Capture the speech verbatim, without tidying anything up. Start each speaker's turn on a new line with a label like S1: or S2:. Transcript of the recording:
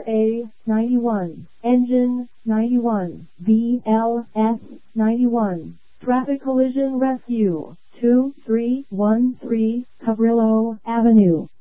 S1: A ninety-one, Engine ninety-one, B L S ninety-one, Traffic Collision Rescue, two three one three Cabrillo Avenue.